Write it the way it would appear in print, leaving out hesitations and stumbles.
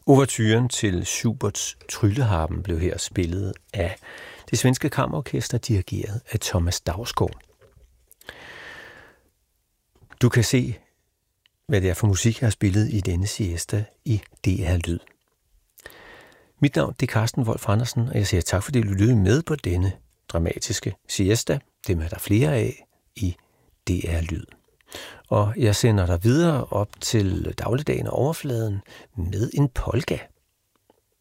Ouverturen til Schuberts Trylleharpen blev her spillet af det svenske kammerorkester, dirigeret af Thomas Dausgaard. Du kan se, hvad det er for musik, jeg har spillet i denne siesta i DR Lyd. Mit navn er Carsten Wolf Andersen, og jeg siger tak, fordi du lyttede med på denne dramatiske siesta. Dem er der flere af i DR Lyd. Og jeg sender dig videre op til dagligdagen og overfladen med en polka.